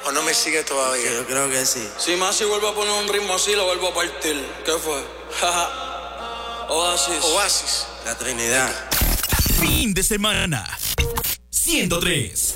¿O no me sigue todavía? Yo creo que sí. Si Masi vuelve a poner un ritmo así, lo vuelvo a partir. ¿Qué fue? Oasis. La Trinidad. Fin de semana. 103.